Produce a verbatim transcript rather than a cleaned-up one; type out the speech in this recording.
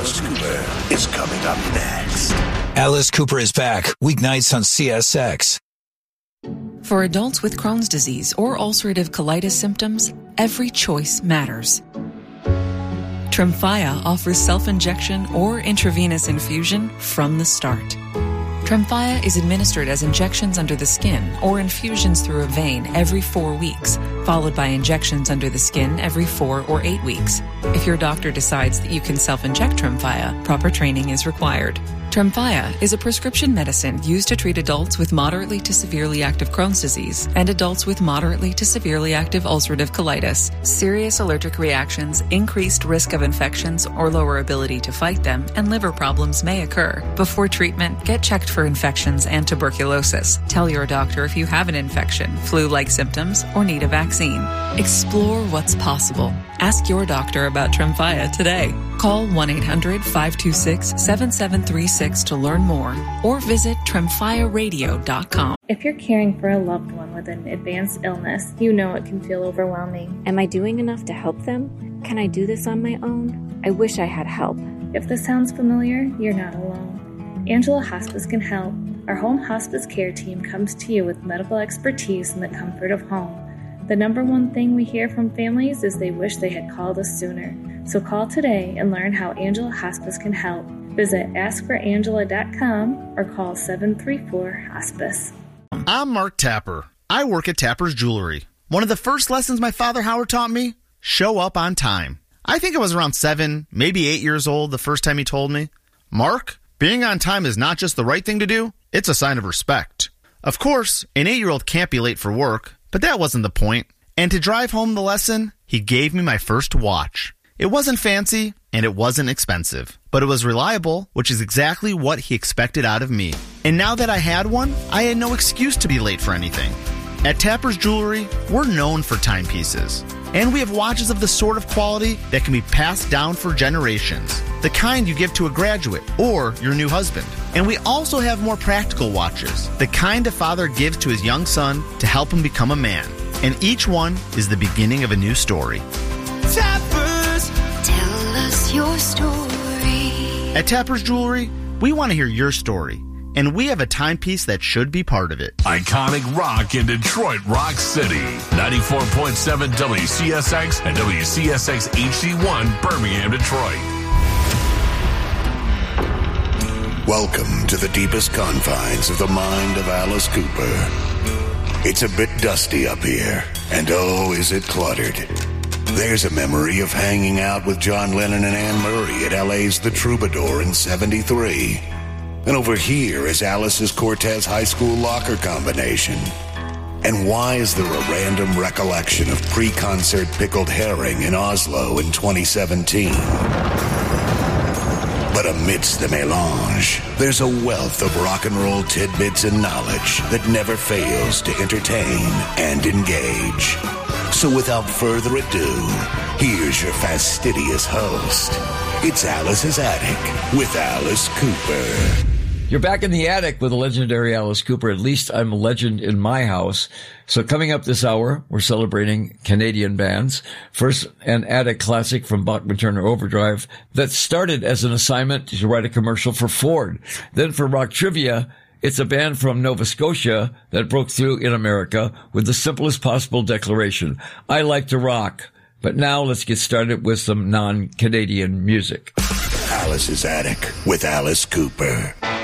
Alice Cooper is coming up next. Alice Cooper is back, weeknights on C S X. For adults with Crohn's disease or ulcerative colitis symptoms, every choice matters. Tremfya offers self-injection or intravenous infusion from the start. Tremfya is administered as injections under the skin or infusions through a vein every four weeks, followed by injections under the skin every four or eight weeks. If your doctor decides that you can self-inject Tremfya, proper training is required. Tremfya is a prescription medicine used to treat adults with moderately to severely active Crohn's disease and adults with moderately to severely active ulcerative colitis. Serious allergic reactions, increased risk of infections or lower ability to fight them, and liver problems may occur. Before treatment, get checked for infections and tuberculosis. Tell your doctor if you have an infection, flu-like symptoms, or need a vaccine. Explore what's possible. Ask your doctor about Tremfya today. Call one eight hundred five two six seven seven three six to learn more or visit tremfya radio dot com. If you're caring for a loved one with an advanced illness, you know it can feel overwhelming. Am I doing enough to help them? Can I do this on my own? I wish I had help. If this sounds familiar, you're not alone. Angela Hospice can help. Our home hospice care team comes to you with medical expertise in the comfort of home. The number one thing we hear from families is they wish they had called us sooner. So call today and learn how Angela Hospice can help. Visit ask for angela dot com or call seven three four hospice. I'm Mark Tapper. I work at Tapper's Jewelry. One of the first lessons my father Howard taught me, show up on time. I think I was around seven, maybe eight years old the first time he told me, Mark, being on time is not just the right thing to do, it's a sign of respect. Of course, an eight-year-old can't be late for work, but that wasn't the point. And to drive home the lesson, he gave me my first watch. It wasn't fancy, and it wasn't expensive, but it was reliable, which is exactly what he expected out of me. And now that I had one, I had no excuse to be late for anything. At Tapper's Jewelry, we're known for timepieces. And we have watches of the sort of quality that can be passed down for generations. The kind you give to a graduate or your new husband. And we also have more practical watches. The kind a father gives to his young son to help him become a man. And each one is the beginning of a new story. Tappers, tell us your story. At Tapper's Jewelry, we want to hear your story. And we have a timepiece that should be part of it. Iconic rock in Detroit Rock City. ninety-four point seven W C S X and W C S X H D one, Birmingham, Detroit. Welcome to the deepest confines of the mind of Alice Cooper. It's a bit dusty up here, and oh, is it cluttered. There's a memory of hanging out with John Lennon and Anne Murray at L A's The Troubadour in seventy-three. And over here is Alice's Cortez High School locker combination. And why is there a random recollection of pre-concert pickled herring in Oslo in twenty seventeen? But amidst the melange, there's a wealth of rock and roll tidbits and knowledge that never fails to entertain and engage. So without further ado, here's your fastidious host. It's Alice's Attic with Alice Cooper. You're back in the attic with the legendary Alice Cooper. At least I'm a legend in my house. So coming up this hour, we're celebrating Canadian bands. First, an attic classic from Bachman Turner Overdrive that started as an assignment to write a commercial for Ford. Then for rock trivia, it's a band from Nova Scotia that broke through in America with the simplest possible declaration: I like to rock. But now let's get started with some non-Canadian music. Alice's Attic with Alice Cooper.